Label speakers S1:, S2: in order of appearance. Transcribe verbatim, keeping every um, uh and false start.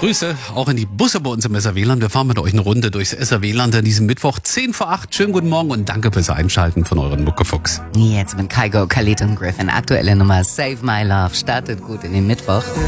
S1: Grüße auch in die Busse bei uns im S R W-Land. Wir fahren mit euch eine Runde durchs S R W-Land an diesem Mittwoch zehn vor acht. Schönen guten Morgen und danke fürs Einschalten von euren Muckefuchs.
S2: Jetzt mit Kygo, Khalid und Griffin. Aktuelle Nummer Save My Love startet gut in den Mittwoch.